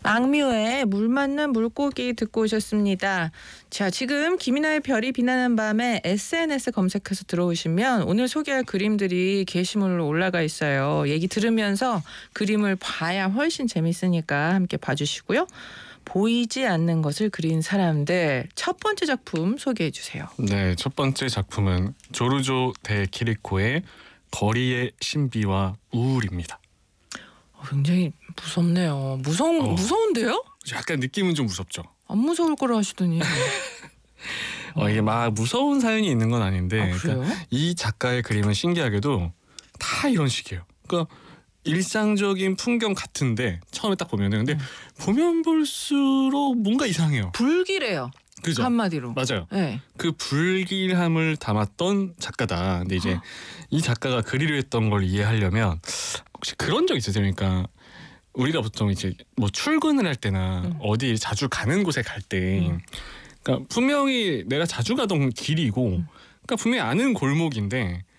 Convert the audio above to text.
악뮤의 물 만난 물고기 듣고 오셨습니다. 자, 지금 김이나의 별이 비난한 밤에 SNS 검색해서 들어오시면 오늘 소개할 그림들이 게시물로 올라가 있어요. 얘기 들으면서 그림을 봐야 훨씬 재밌으니까 함께 봐주시고요. 보이지 않는 것을 그린 사람들, 첫 번째 작품 소개해 주세요. 네, 첫 번째 작품은 조르조 데 키리코의 거리의 신비와 우울입니다. 굉장히 무섭네요. 무서운데요? 약간 느낌은 좀 무섭죠. 안 무서울 거라 하시더니. 이게 막 무서운 사연이 있는 건 아닌데, 그래요? 그러니까 이 작가의 그림은 신기하게도 다 이런 식이에요. 그러니까 일상적인 풍경 같은데 처음에 딱 보면은 근데 보면 볼수록 뭔가 이상해요. 불길해요. 그죠? 한마디로. 맞아요. 네. 그 불길함을 담았던 작가다. 근데 이제 이 작가가 그리려 했던 걸 이해하려면 혹시 그런 적 있으세요? 그러니까 우리가 보통 이제 뭐 출근을 할 때나 어디 자주 가는 곳에 갈 때, 그러니까 분명히 내가 자주 가던 길이고, 그러니까 분명히 아는 골목인데